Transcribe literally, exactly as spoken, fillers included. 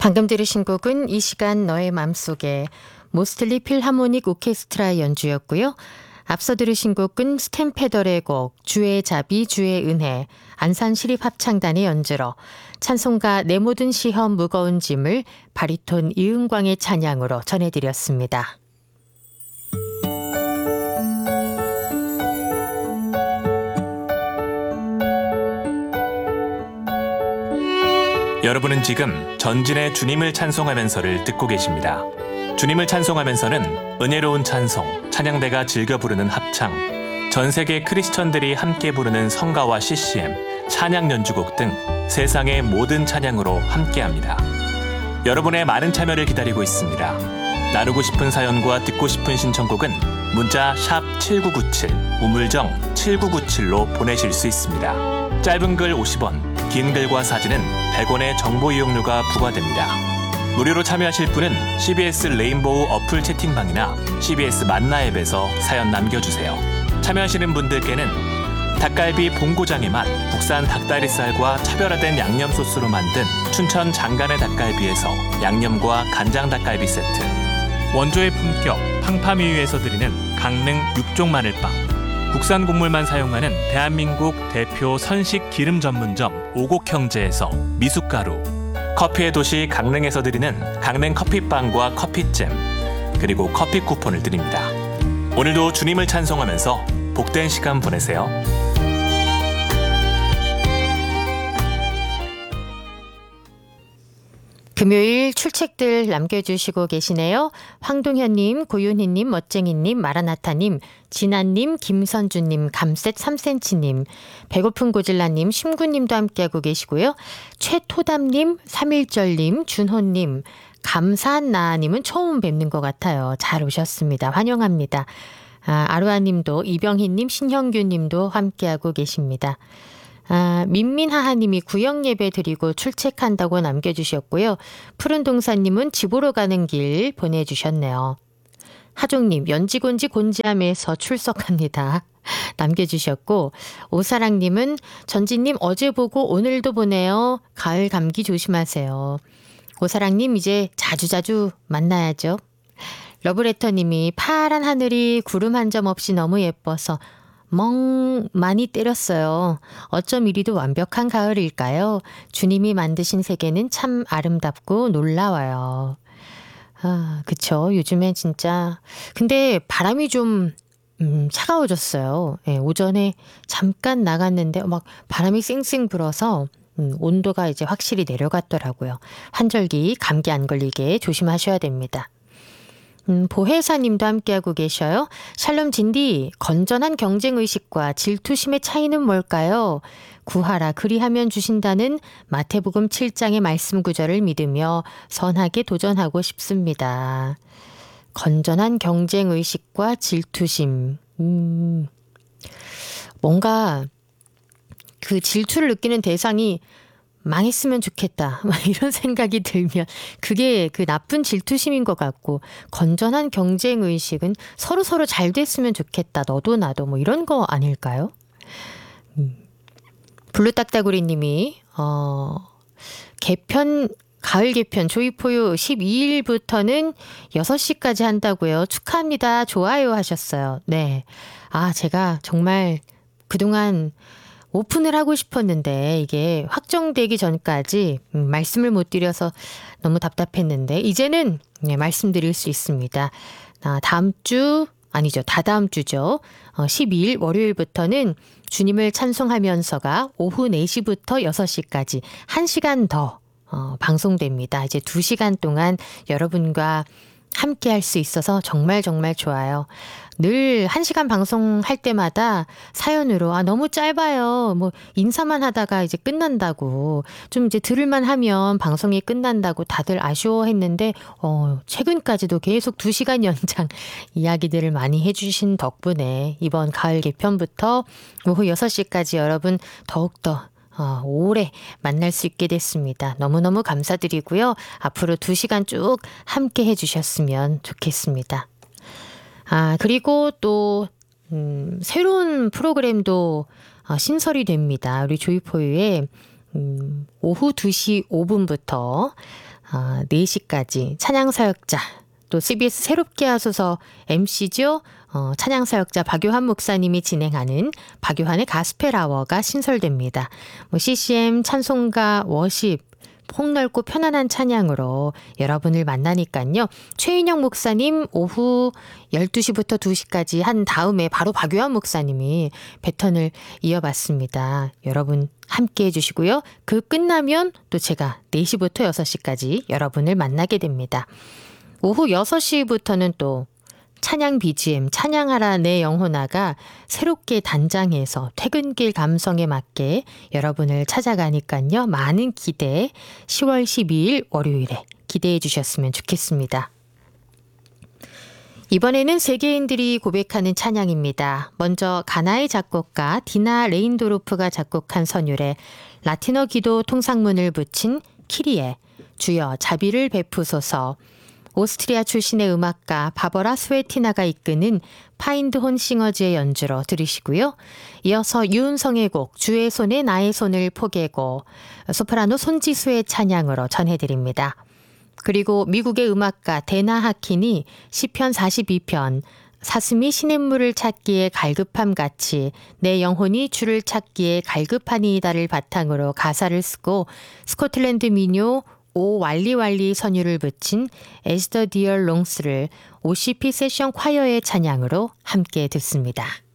방금 들으신 곡은 이 시간 너의 맘속에 모스틀리 필하모닉 오케스트라의 연주였고요. 앞서 들으신 곡은 스탠 페더의 곡 주의 자비 주의 은혜 안산시립합창단의 연주로 찬송가 내 모든 시험 무거운 짐을 바리톤 이은광의 찬양으로 전해드렸습니다. 여러분은 지금 전진의 주님을 찬송하면서를 듣고 계십니다. 주님을 찬송하면서는 은혜로운 찬송, 찬양대가 즐겨 부르는 합창, 전 세계 크리스천들이 함께 부르는 성가와 씨씨엠, 찬양 연주곡 등 세상의 모든 찬양으로 함께합니다. 여러분의 많은 참여를 기다리고 있습니다. 나누고 싶은 사연과 듣고 싶은 신청곡은 문자 샵 칠구구칠, 우물정 칠구구칠로 보내실 수 있습니다. 짧은 글 오십 원, 긴 글과 사진은 백 원의 정보 이용료가 부과됩니다. 무료로 참여하실 분은 씨비에스 레인보우 어플 채팅방이나 씨비에스 만나 앱에서 사연 남겨주세요. 참여하시는 분들께는 닭갈비 본고장의 맛, 국산 닭다리살과 차별화된 양념 소스로 만든 춘천 장간의 닭갈비에서 양념과 간장 닭갈비 세트, 원조의 품격 팡파미유에서 드리는 강릉 육종 마늘빵, 국산 곡물만 사용하는 대한민국 대표 선식 기름 전문점 오곡형제에서 미숫가루, 커피의 도시 강릉에서 드리는 강릉 커피빵과 커피잼, 그리고 커피 쿠폰을 드립니다. 오늘도 주님을 찬송하면서 복된 시간 보내세요. 금요일 출첵들 남겨주시고 계시네요. 황동현님, 고윤희님, 멋쟁이님, 마라나타님, 진아님, 김선주님, 감셋 삼 센티미터님, 배고픈 고질라님, 심구님도 함께하고 계시고요. 최토담님, 삼일절님, 준호님, 감사나님은 처음 뵙는 것 같아요. 잘 오셨습니다. 환영합니다. 아, 아루아님도, 이병희님, 신형규님도 함께하고 계십니다. 아, 민민하하님이 구역 예배 드리고 출첵한다고 남겨주셨고요. 푸른동사님은 집으로 가는 길 보내주셨네요. 하종님, 연지곤지 곤지암에서 출석합니다. 남겨주셨고, 오사랑님은 전지님 어제 보고 오늘도 보내요. 가을 감기 조심하세요. 오사랑님 이제 자주자주 만나야죠. 러브레터님이 파란 하늘이 구름 한 점 없이 너무 예뻐서 멍 많이 때렸어요. 어쩜 이리도 완벽한 가을일까요? 주님이 만드신 세계는 참 아름답고 놀라워요. 아, 그쵸. 요즘에 진짜. 근데 바람이 좀, 음, 차가워졌어요. 예, 오전에 잠깐 나갔는데 막 바람이 쌩쌩 불어서 음, 온도가 이제 확실히 내려갔더라고요. 환절기, 감기 안 걸리게 조심하셔야 됩니다. 음, 보혜사님도 함께하고 계셔요. 샬롬 진디, 건전한 경쟁의식과 질투심의 차이는 뭘까요? 구하라 그리하면 주신다는 마태복음 칠 장의 말씀 구절을 믿으며 선하게 도전하고 싶습니다. 건전한 경쟁의식과 질투심. 음, 뭔가 그 질투를 느끼는 대상이 망했으면 좋겠다. 이런 생각이 들면 그게 그 나쁜 질투심인 것 같고, 건전한 경쟁의식은 서로서로 잘 됐으면 좋겠다. 너도 나도 뭐 이런 거 아닐까요? 음. 블루딱따구리 님이 어, 개편 가을 개편 조이포유 십이 일부터는 여섯 시까지 한다고요. 축하합니다. 좋아요 하셨어요. 네. 아, 제가 정말 그동안 오픈을 하고 싶었는데 이게 확정되기 전까지 음, 말씀을 못 드려서 너무 답답했는데 이제는 네, 말씀드릴 수 있습니다. 아, 다음 주 아니죠. 다다음 주죠. 어, 십이 일 월요일부터는 주님을 찬송하면서가 오후 네 시부터 여섯 시까지 한 시간 더 어, 방송됩니다. 이제 두 시간 동안 여러분과 함께 할 수 있어서 정말 정말 좋아요. 늘 한 시간 방송할 때마다 사연으로 아 너무 짧아요. 뭐 인사만 하다가 이제 끝난다고, 좀 이제 들을만 하면 방송이 끝난다고 다들 아쉬워했는데 어 최근까지도 계속 두 시간 연장 이야기들을 많이 해주신 덕분에 이번 가을 개편부터 오후 여섯 시까지 여러분 더욱더 어, 오래 만날 수 있게 됐습니다. 너무너무 감사드리고요. 앞으로 두 시간 쭉 함께 해주셨으면 좋겠습니다. 아, 그리고 또 음, 새로운 프로그램도 어, 신설이 됩니다. 우리 조이포유의 음, 오후 두 시 오 분부터 어, 네 시까지 찬양사역자 또 씨비에스 새롭게 하소서 엠씨죠. 어, 찬양사역자 박요한 목사님이 진행하는 박요한의 가스펠아워가 신설됩니다. 뭐 씨씨엠, 찬송가, 워십, 폭넓고 편안한 찬양으로 여러분을 만나니까요. 최인영 목사님 오후 열두 시부터 두 시까지 한 다음에 바로 박요한 목사님이 배턴을 이어받습니다. 여러분 함께 해주시고요. 그 끝나면 또 제가 네 시부터 여섯 시까지 여러분을 만나게 됩니다. 오후 여섯 시부터는 또 찬양 비지엠, 찬양하라 내 영혼아가 새롭게 단장해서 퇴근길 감성에 맞게 여러분을 찾아가니까요. 많은 기대, 시월 십이일 월요일에 기대해 주셨으면 좋겠습니다. 이번에는 세계인들이 고백하는 찬양입니다. 먼저 가나의 작곡가 디나 레인도르프가 작곡한 선율에 라틴어 기도 통상문을 붙인 키리에 주여 자비를 베푸소서, 오스트리아 출신의 음악가 바버라 스웨티나가 이끄는 파인드혼 싱어즈의 연주로 들으시고요. 이어서 유은성의 곡 주의 손에 나의 손을 포개고 소프라노 손지수의 찬양으로 전해드립니다. 그리고 미국의 음악가 데나 하킨이 시편 사십이 편 사슴이 시냇물을 찾기에 갈급함 같이 내 영혼이 주를 찾기에 갈급하니이다를 바탕으로 가사를 쓰고 스코틀랜드 민요 오 왈리왈리 선율을 붙인 As the Deer Longs를 오씨피 세션 콰이어의 찬양으로 함께 듣습니다.